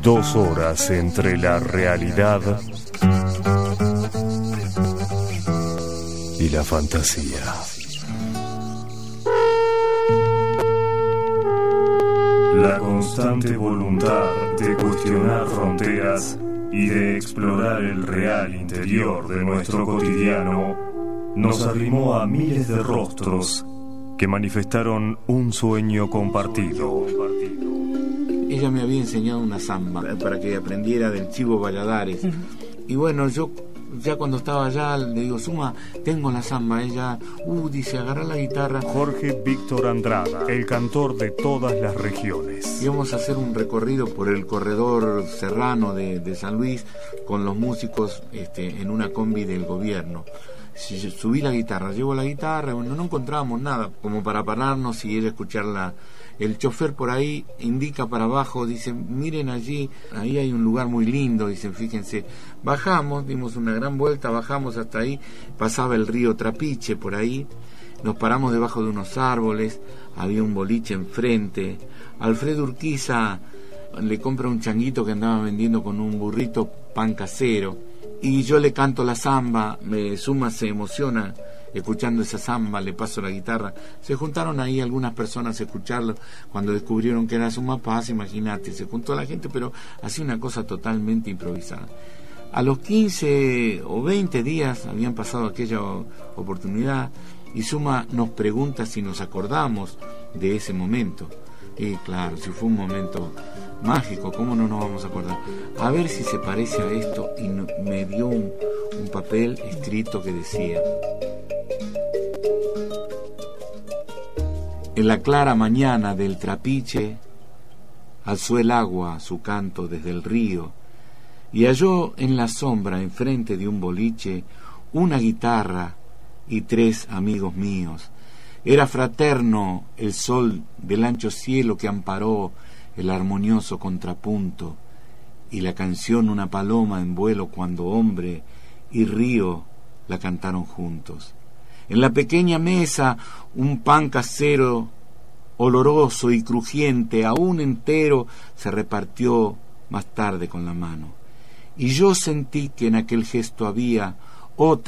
2 horas entre la realidad y la fantasía. La constante voluntad de cuestionar fronteras y de explorar el real interior de nuestro cotidiano nos arrimó a miles de rostros que manifestaron un sueño compartido. Ella me había enseñado una samba para que aprendiera del Chivo Valladares. Y bueno, yo ya cuando estaba allá le digo, Suma, tengo la samba. Ella, dice, agarra la guitarra. Jorge Víctor Andrada, el cantor de todas las regiones. Íbamos a hacer un recorrido por el corredor serrano de San Luis con los músicos en una combi del gobierno. Subí la guitarra, llevo la guitarra, bueno, no encontrábamos nada como para pararnos y ir a escucharla. El chofer por ahí indica para abajo, dice, miren allí, ahí hay un lugar muy lindo, dicen, fíjense. Bajamos, dimos una gran vuelta, bajamos hasta ahí, pasaba el río Trapiche por ahí, nos paramos debajo de unos árboles, había un boliche enfrente. Alfredo Urquiza le compra un changuito que andaba vendiendo con un burrito pan casero, y yo le canto la samba. Suma se emociona escuchando esa samba, le paso la guitarra. Se juntaron ahí algunas personas a escucharlo. Cuando descubrieron que era Suma Paz, imagínate, se juntó la gente, pero así una cosa totalmente improvisada. A los 15 o 20 días habían pasado aquella oportunidad y Suma nos pregunta si nos acordamos de ese momento. Y claro, si fue un momento mágico, ¿cómo no nos vamos a acordar? A ver si se parece a esto. Y me dio un papel escrito que decía: en la clara mañana del Trapiche alzó el agua su canto desde el río y halló en la sombra enfrente de un boliche una guitarra y 3 amigos míos. Era fraterno el sol del ancho cielo que amparó el armonioso contrapunto, y la canción una paloma en vuelo cuando hombre y río la cantaron juntos. En la pequeña mesa un pan casero oloroso y crujiente, aún entero, se repartió más tarde con la mano. Y yo sentí que en aquel gesto había otra